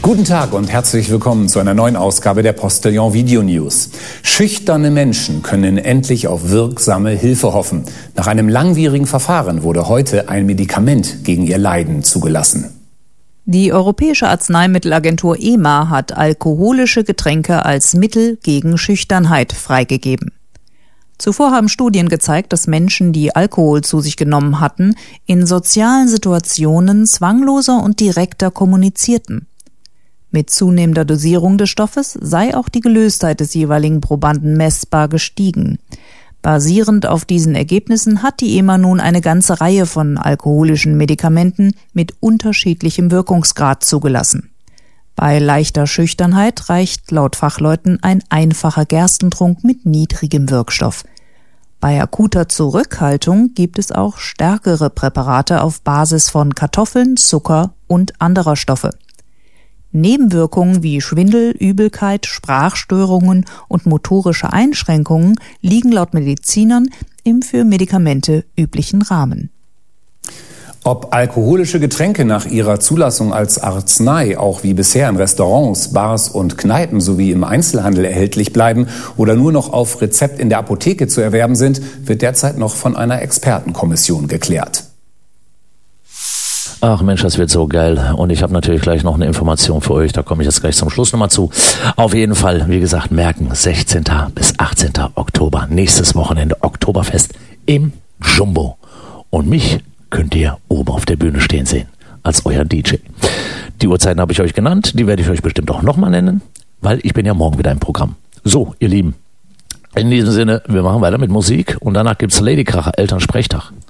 Guten Tag und herzlich willkommen zu einer neuen Ausgabe der Postillon Video News. Schüchterne Menschen können endlich auf wirksame Hilfe hoffen. Nach einem langwierigen Verfahren wurde heute ein Medikament gegen ihr Leiden zugelassen. Die Europäische Arzneimittelagentur EMA hat alkoholische Getränke als Mittel gegen Schüchternheit freigegeben. Zuvor haben Studien gezeigt, dass Menschen, die Alkohol zu sich genommen hatten, in sozialen Situationen zwangloser und direkter kommunizierten. Mit zunehmender Dosierung des Stoffes sei auch die Gelöstheit des jeweiligen Probanden messbar gestiegen. Basierend auf diesen Ergebnissen hat die EMA nun eine ganze Reihe von alkoholischen Medikamenten mit unterschiedlichem Wirkungsgrad zugelassen. Bei leichter Schüchternheit reicht laut Fachleuten ein einfacher Gerstentrunk mit niedrigem Wirkstoff. Bei akuter Zurückhaltung gibt es auch stärkere Präparate auf Basis von Kartoffeln, Zucker und anderer Stoffe. Nebenwirkungen wie Schwindel, Übelkeit, Sprachstörungen und motorische Einschränkungen liegen laut Medizinern im für Medikamente üblichen Rahmen. Ob alkoholische Getränke nach ihrer Zulassung als Arznei auch wie bisher in Restaurants, Bars und Kneipen sowie im Einzelhandel erhältlich bleiben oder nur noch auf Rezept in der Apotheke zu erwerben sind, wird derzeit noch von einer Expertenkommission geklärt. Ach Mensch, das wird so geil. Und ich habe natürlich gleich noch eine Information für euch. Da komme ich jetzt gleich zum Schluss nochmal zu. Auf jeden Fall, wie gesagt, merken, 16. bis 18. Oktober, nächstes Wochenende, Oktoberfest im Jumbo. Und mich könnt ihr oben auf der Bühne stehen sehen, als euer DJ. Die Uhrzeiten habe ich euch genannt, die werde ich euch bestimmt auch nochmal nennen, weil ich bin ja morgen wieder im Programm. So, ihr Lieben, in diesem Sinne, wir machen weiter mit Musik und danach gibt's Ladykracher, Elternsprechtag.